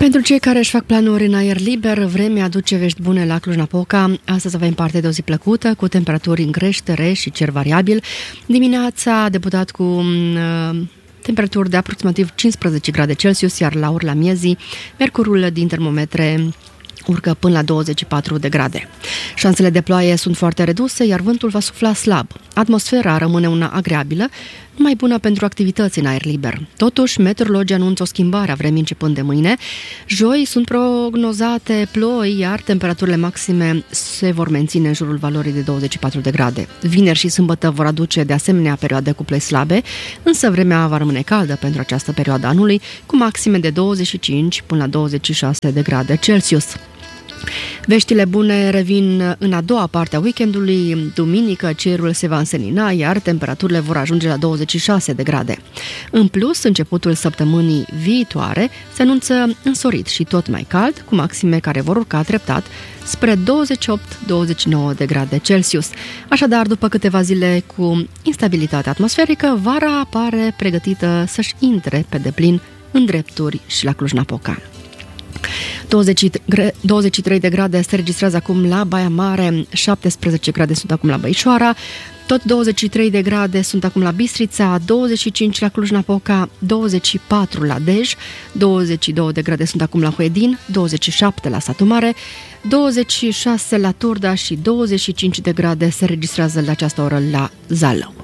Pentru cei care își fac planuri în aer liber, vremea aduce vești bune la Cluj-Napoca. Astăzi avem parte de o zi plăcută, cu temperaturi în creștere și cer variabil. Dimineața a debutat cu temperaturi de aproximativ 15 grade Celsius, iar la ora miezii, mercurul din termometre urcă până la 24 de grade. Șansele de ploaie sunt foarte reduse, iar vântul va sufla slab. Atmosfera rămâne una agreabilă, mai bună pentru activități în aer liber. Totuși, meteorologii anunță o schimbare a vremii începând de mâine. Joi sunt prognozate ploi, iar temperaturile maxime se vor menține în jurul valorii de 24 de grade. Vineri și sâmbătă vor aduce de asemenea perioade cu ploi slabe, însă vremea va rămâne caldă pentru această perioadă anului, cu maxime de 25 până la 26 de grade Celsius. Veștile bune revin în a doua parte a weekendului. Duminică cerul se va însenina, iar temperaturile vor ajunge la 26 de grade. În plus, începutul săptămânii viitoare se anunță însorit și tot mai cald, cu maxime care vor urca treptat spre 28-29 de grade Celsius. Așadar, după câteva zile cu instabilitate atmosferică, vara pare pregătită să-și intre pe deplin în drepturi și la Cluj-Napoca. 23 de grade se registrează acum la Baia Mare, 17 grade sunt acum la Băișoara, tot 23 de grade sunt acum la Bistrița, 25 la Cluj-Napoca, 24 la Dej, 22 de grade sunt acum la Huedin, 27 la Satu Mare, 26 la Turda și 25 de grade se registrează la această oră la Zalău.